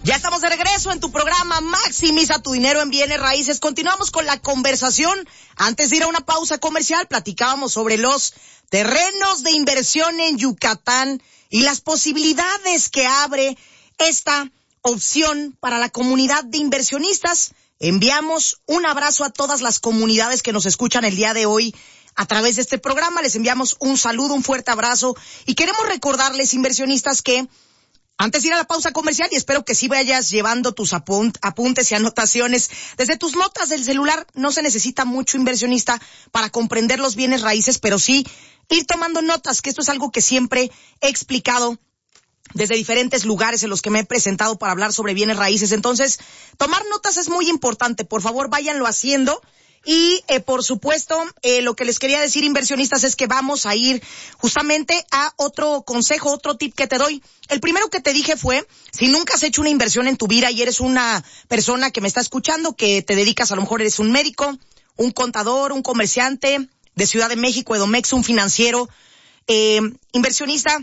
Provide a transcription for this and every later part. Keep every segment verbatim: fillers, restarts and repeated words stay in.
Ya estamos de regreso en tu programa Maximiza tu dinero en bienes raíces. Continuamos con la conversación. Antes de ir a una pausa comercial, platicábamos sobre los terrenos de inversión en Yucatán y las posibilidades que abre esta opción para la comunidad de inversionistas. Enviamos un abrazo a todas las comunidades que nos escuchan el día de hoy a través de este programa. Les enviamos un saludo, un fuerte abrazo y queremos recordarles, inversionistas, que antes de ir a la pausa comercial, y espero que sí vayas llevando tus apunt- apuntes y anotaciones desde tus notas del celular. No se necesita mucho, inversionista, para comprender los bienes raíces, pero sí ir tomando notas, que esto es algo que siempre he explicado desde diferentes lugares en los que me he presentado para hablar sobre bienes raíces. Entonces, tomar notas es muy importante. Por favor, váyanlo haciendo. Y, eh, por supuesto, eh, lo que les quería decir, inversionistas, es que vamos a ir justamente a otro consejo, otro tip que te doy. El primero que te dije fue, si nunca has hecho una inversión en tu vida y eres una persona que me está escuchando, que te dedicas, a lo mejor eres un médico, un contador, un comerciante de Ciudad de México, Edomex, un financiero, eh, inversionista,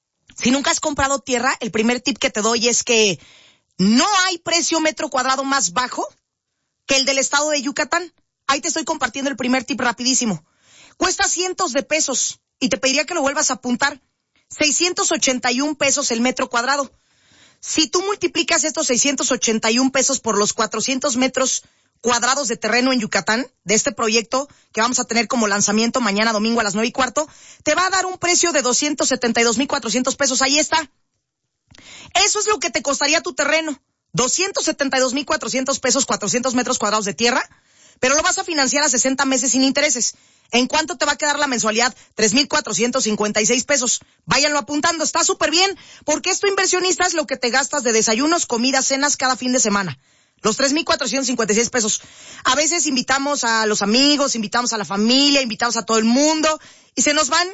si nunca has comprado tierra, el primer tip que te doy es que no hay precio metro cuadrado más bajo que el del estado de Yucatán. Ahí te estoy compartiendo el primer tip rapidísimo. Cuesta cientos de pesos y te pediría que lo vuelvas a apuntar. seiscientos ochenta y un pesos el metro cuadrado. Si tú multiplicas estos seiscientos ochenta y un pesos por los cuatrocientos metros cuadrados de terreno en Yucatán, de este proyecto que vamos a tener como lanzamiento mañana domingo a las nueve y cuarto, te va a dar un precio de doscientos setenta y dos mil cuatrocientos pesos. Ahí está. Eso es lo que te costaría tu terreno. doscientos setenta y dos mil cuatrocientos pesos, cuatrocientos metros cuadrados de tierra, pero lo vas a financiar a sesenta meses sin intereses. ¿En cuánto te va a quedar la mensualidad? tres mil cuatrocientos cincuenta y seis pesos. Váyanlo apuntando, está súper bien, porque esto, inversionista, es lo que te gastas de desayunos, comidas, cenas cada fin de semana. Los tres mil cuatrocientos cincuenta y seis pesos. A veces invitamos a los amigos, invitamos a la familia, invitamos a todo el mundo, y se nos van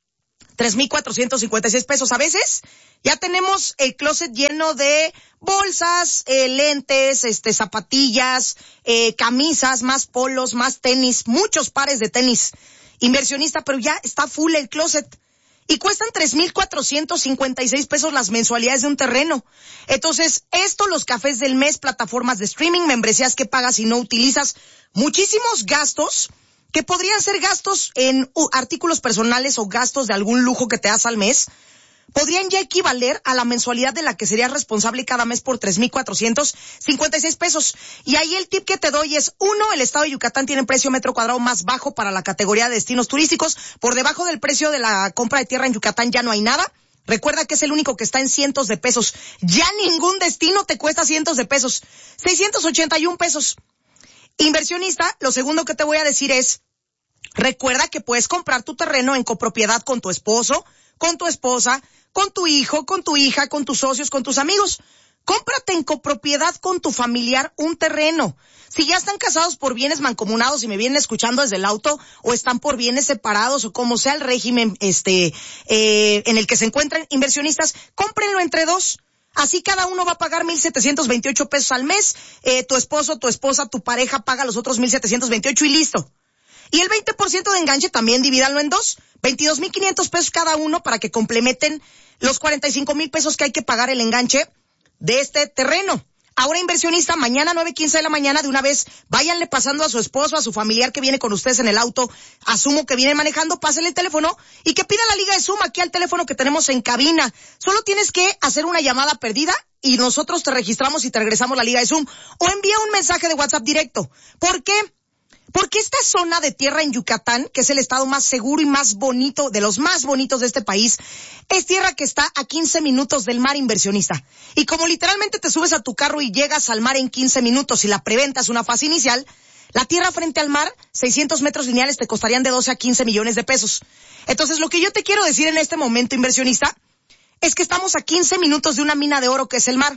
tres mil cuatrocientos cincuenta y seis pesos. A veces ya tenemos el closet lleno de bolsas, eh, lentes, este, zapatillas, eh, camisas, más polos, más tenis, muchos pares de tenis. Inversionista, pero ya está full el closet. Y cuestan tres mil cuatrocientos cincuenta y seis pesos las mensualidades de un terreno. Entonces, esto, los cafés del mes, plataformas de streaming, membresías que pagas y no utilizas, muchísimos gastos que podrían ser gastos en uh, artículos personales o gastos de algún lujo que te das al mes, podrían ya equivaler a la mensualidad de la que serías responsable cada mes por tres mil cuatrocientos cincuenta y seis pesos. Y ahí el tip que te doy es, uno, el estado de Yucatán tiene precio metro cuadrado más bajo para la categoría de destinos turísticos. Por debajo del precio de la compra de tierra en Yucatán ya no hay nada. Recuerda que es el único que está en cientos de pesos. Ya ningún destino te cuesta cientos de pesos. seiscientos ochenta y un pesos. Inversionista, lo segundo que te voy a decir es, recuerda que puedes comprar tu terreno en copropiedad con tu esposo, con tu esposa, con tu hijo, con tu hija, con tus socios, con tus amigos. Cómprate en copropiedad con tu familiar un terreno. Si ya están casados por bienes mancomunados y me vienen escuchando desde el auto, o están por bienes separados, o como sea el régimen este eh, en el que se encuentran, inversionistas, cómprenlo entre dos. Así cada uno va a pagar mil setecientos veintiocho pesos al mes. Eh, tu esposo, tu esposa, tu pareja paga los otros mil setecientos veintiocho y listo. Y el veinte por ciento de enganche también divídanlo en dos. veintidós mil quinientos pesos cada uno para que complementen los cuarenta y cinco mil pesos que hay que pagar el enganche de este terreno. Ahora, inversionista, mañana nueve quince de la mañana, de una vez, váyanle pasando a su esposo, a su familiar que viene con ustedes en el auto, asumo que viene manejando, pásenle el teléfono y que pida la liga de Zoom aquí al teléfono que tenemos en cabina. Solo tienes que hacer una llamada perdida y nosotros te registramos y te regresamos la liga de Zoom. O envía un mensaje de WhatsApp directo. ¿Por qué? Porque esta zona de tierra en Yucatán, que es el estado más seguro y más bonito, de los más bonitos de este país, es tierra que está a quince minutos del mar, inversionista. Y como literalmente te subes a tu carro y llegas al mar en quince minutos y la preventa es una fase inicial, la tierra frente al mar, seiscientos metros lineales, te costarían de doce a quince millones de pesos. Entonces, lo que yo te quiero decir en este momento, inversionista, es que estamos a quince minutos de una mina de oro que es el mar.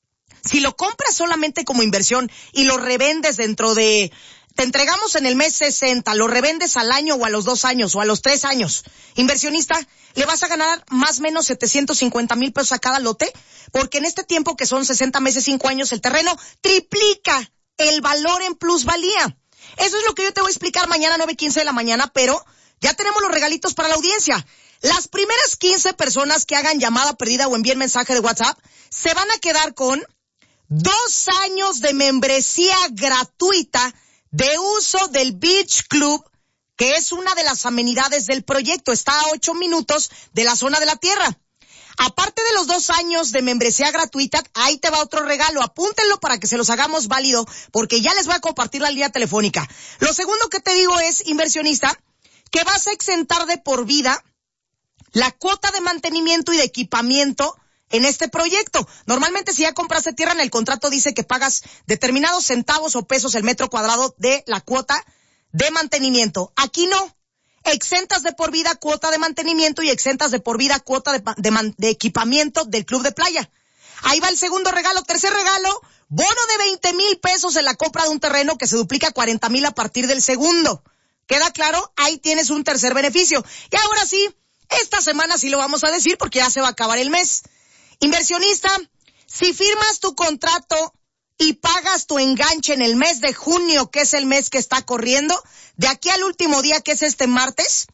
Si lo compras solamente como inversión y lo revendes dentro de... Te entregamos en el mes sesenta, lo revendes al año o a los dos años o a los tres años. Inversionista, le vas a ganar más o menos setecientos cincuenta mil pesos a cada lote, porque en este tiempo que son sesenta meses, cinco años, el terreno triplica el valor en plusvalía. Eso es lo que yo te voy a explicar mañana a nueve quince de la mañana, pero ya tenemos los regalitos para la audiencia. Las primeras quince personas que hagan llamada perdida o envíen mensaje de WhatsApp se van a quedar con dos años de membresía gratuita de uso del Beach Club, que es una de las amenidades del proyecto. Está a ocho minutos de la zona de la Tierra. Aparte de los dos años de membresía gratuita, ahí te va otro regalo. Apúntenlo para que se los hagamos válido, porque ya les voy a compartir la línea telefónica. Lo segundo que te digo es, inversionista, que vas a exentar de por vida la cuota de mantenimiento y de equipamiento en este proyecto. Normalmente, si ya compraste tierra, en el contrato dice que pagas determinados centavos o pesos el metro cuadrado de la cuota de mantenimiento. Aquí no. Exentas de por vida cuota de mantenimiento y exentas de por vida cuota de, de, man, de equipamiento del club de playa. Ahí va el segundo regalo. Tercer regalo, bono de veinte mil pesos en la compra de un terreno que se duplica a cuarenta mil a partir del segundo. ¿Queda claro? Ahí tienes un tercer beneficio. Y ahora sí, esta semana sí lo vamos a decir porque ya se va a acabar el mes. Inversionista, si firmas tu contrato y pagas tu enganche en el mes de junio, que es el mes que está corriendo, de aquí al último día, que es este martes,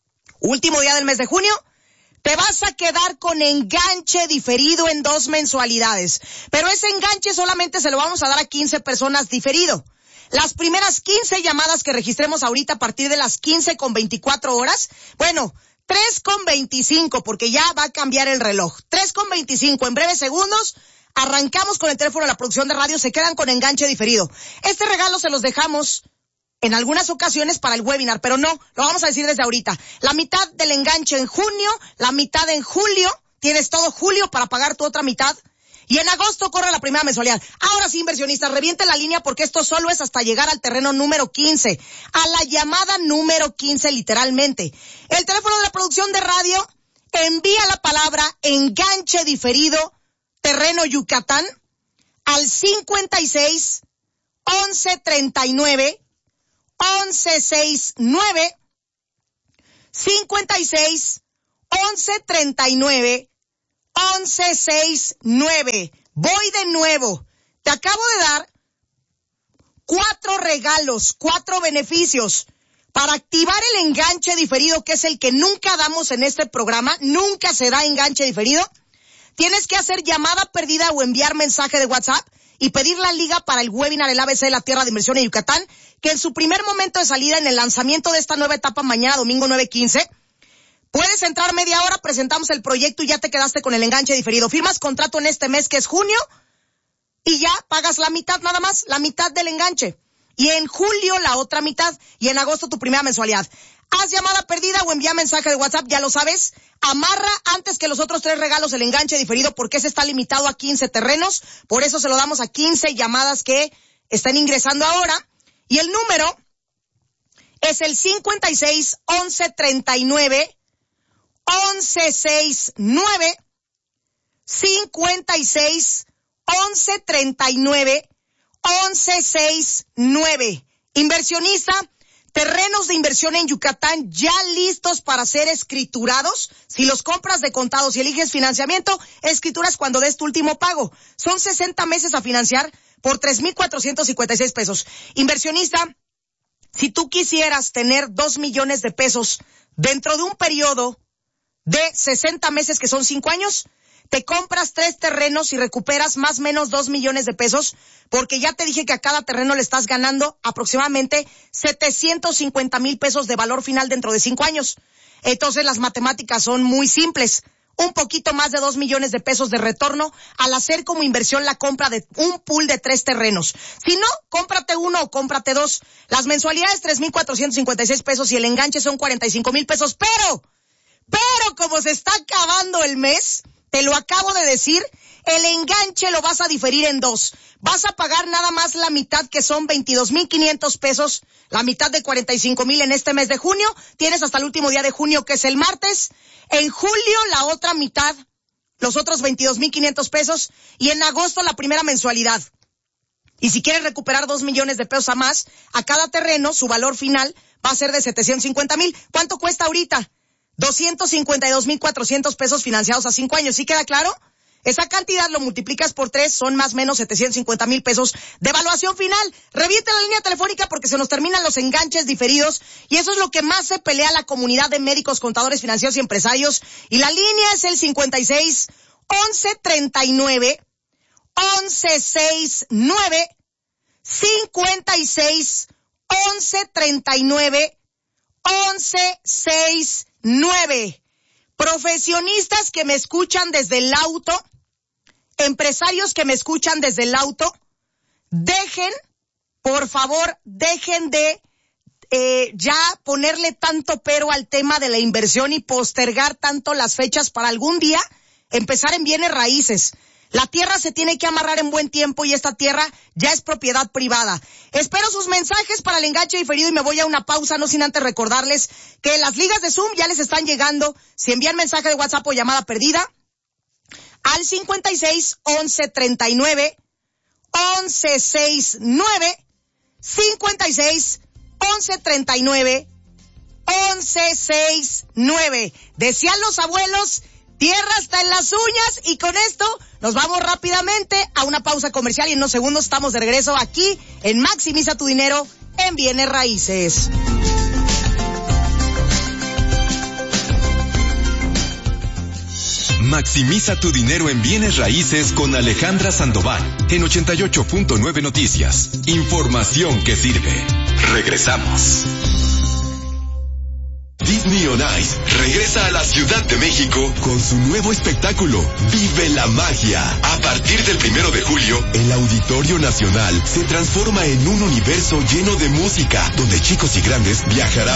último día del mes de junio, te vas a quedar con enganche diferido en dos mensualidades. Pero ese enganche solamente se lo vamos a dar a quince personas diferido. Las primeras quince llamadas que registremos ahorita a partir de las quince con veinticuatro horas, bueno, tres con veinticinco, porque ya va a cambiar el reloj. tres con veinticinco, en breves segundos, arrancamos con el teléfono de la producción de radio, se quedan con enganche diferido. Este regalo se los dejamos en algunas ocasiones para el webinar, pero no, lo vamos a decir desde ahorita. La mitad del enganche en junio, la mitad en julio, tienes todo julio para pagar tu otra mitad, y en agosto corre la primera mensualidad. Ahora sí, inversionistas, reviente la línea porque esto solo es hasta llegar al terreno número quince, a la llamada número quince literalmente. El teléfono de la producción de radio, envía la palabra enganche diferido, terreno Yucatán, al cincuenta y seis, once treinta y nueve, once sesenta y nueve, cincuenta y seis, once treinta y nueve, once sesenta y nueve. Voy de nuevo. Te acabo de dar cuatro regalos, cuatro beneficios para activar el enganche diferido, que es el que nunca damos en este programa. Nunca se da enganche diferido. Tienes que hacer llamada perdida o enviar mensaje de WhatsApp y pedir la liga para el webinar El A B C de la Tierra de Inversión en Yucatán, que en su primer momento de salida, en el lanzamiento de esta nueva etapa mañana, domingo nueve quince, puedes entrar media hora, presentamos el proyecto y ya te quedaste con el enganche diferido. Firmas contrato en este mes, que es junio, y ya pagas la mitad nada más, la mitad del enganche. Y en julio la otra mitad, y en agosto tu primera mensualidad. Haz llamada perdida o envía mensaje de WhatsApp, ya lo sabes. Amarra antes que los otros tres regalos el enganche diferido, porque ese está limitado a quince terrenos. Por eso se lo damos a quince llamadas que están ingresando ahora. Y el número es el cincuenta y seis, once treinta y nueve, once sesenta y nueve, cincuenta y seis, once treinta y nueve, once sesenta y nueve. Inversionista, terrenos de inversión en Yucatán ya listos para ser escriturados. Si los compras de contado, si eliges financiamiento, escrituras cuando des tu último pago. Son sesenta meses a financiar por tres mil cuatrocientos cincuenta y seis pesos. Inversionista, si tú quisieras tener dos millones de pesos dentro de un periodo de sesenta meses, que son cinco años, te compras tres terrenos y recuperas más o menos dos millones de pesos, porque ya te dije que a cada terreno le estás ganando aproximadamente setecientos cincuenta mil pesos de valor final dentro de cinco años. Entonces las matemáticas son muy simples. Un poquito más de dos millones de pesos de retorno al hacer como inversión la compra de un pool de tres terrenos. Si no, cómprate uno o cómprate dos. Las mensualidades tres mil cuatrocientos cincuenta y seis pesos y el enganche son cuarenta y cinco mil pesos. Pero, pero como se está acabando el mes, te lo acabo de decir, el enganche lo vas a diferir en dos. Vas a pagar nada más la mitad, que son veintidós mil quinientos pesos, la mitad de cuarenta y cinco mil en este mes de junio. Tienes hasta el último día de junio, que es el martes. En julio la otra mitad, los otros veintidós mil quinientos pesos. Y en agosto la primera mensualidad. Y si quieres recuperar dos millones de pesos a más, a cada terreno su valor final va a ser de setecientos cincuenta mil. ¿Cuánto cuesta ahorita? doscientos cincuenta y dos mil cuatrocientos pesos financiados a cinco años. ¿Sí queda claro? Esa cantidad lo multiplicas por tres, son más o menos setecientos cincuenta mil pesos de evaluación final. Reviente la línea telefónica porque se nos terminan los enganches diferidos y eso es lo que más se pelea la comunidad de médicos, contadores financieros y empresarios. Y la línea es el cincuenta y seis, once treinta y nueve, once sesenta y nueve, cincuenta y seis, once treinta y nueve, once sesenta y nueve. Profesionistas que me escuchan desde el auto, empresarios que me escuchan desde el auto, dejen, por favor, dejen de eh, ya ponerle tanto pero al tema de la inversión y postergar tanto las fechas para algún día empezar en bienes raíces. La tierra se tiene que amarrar en buen tiempo y esta tierra ya es propiedad privada. Espero sus mensajes para el enganche diferido y me voy a una pausa, no sin antes recordarles que las ligas de Zoom ya les están llegando. Si envían mensaje de WhatsApp o llamada perdida al cincuenta y seis, once treinta y nueve, once sesenta y nueve, cincuenta y seis, once treinta y nueve, once sesenta y nueve. Decían los abuelos, tierra hasta en las uñas, y con esto nos vamos rápidamente a una pausa comercial y en unos segundos estamos de regreso aquí en Maximiza tu Dinero en Bienes Raíces. Maximiza tu dinero en bienes raíces con Alejandra Sandoval en ochenta y ocho punto nueve Noticias. Información que sirve. Regresamos. Disney on Ice regresa a la Ciudad de México con su nuevo espectáculo, Vive la Magia. A partir del primero de julio, el Auditorio Nacional se transforma en un universo lleno de música, donde chicos y grandes viajarán